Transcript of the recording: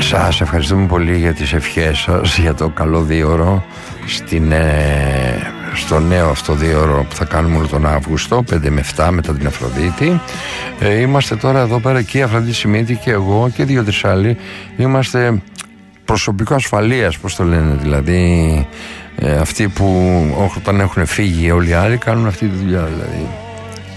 Σας ευχαριστούμε πολύ για τις ευχές σας για το καλό δίωρο στο νέο αυτό δίωρο που θα κάνουμε όλο τον Αύγουστο, 5 με 7 μετά την Αφροδίτη. Είμαστε τώρα εδώ πέρα και η Αφροδίτη Σιμίτη και εγώ και 2-3 άλλοι. Είμαστε προσωπικό ασφαλείας, πώς το λένε, δηλαδή αυτοί που όταν έχουν φύγει όλοι οι άλλοι κάνουν αυτή τη δουλειά δηλαδή.